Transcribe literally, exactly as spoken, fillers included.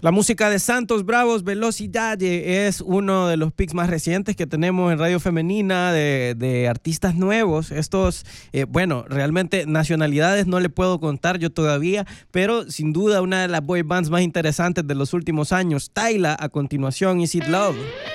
La música de Santos Bravos, Velocidad, es uno de los picks más recientes que tenemos en Radio Femenina de, de artistas nuevos. Estos, eh, bueno, realmente nacionalidades no le puedo contar yo todavía, pero sin duda una de las boy bands más interesantes de los últimos años. Tyla, a continuación, Is It Love.